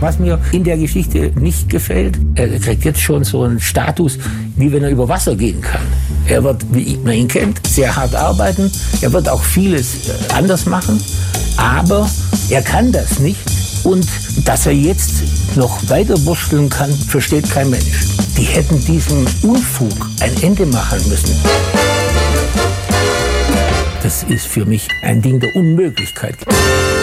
Was mir in der Geschichte nicht gefällt, er kriegt jetzt schon so einen Status, wie wenn er über Wasser gehen kann. Er wird, wie man ihn kennt, sehr hart arbeiten. Er wird auch vieles anders machen. Aber er kann das nicht. Und dass er jetzt noch weiter wursteln kann, versteht kein Mensch. Die hätten diesem Unfug ein Ende machen müssen. Das ist für mich ein Ding der Unmöglichkeit.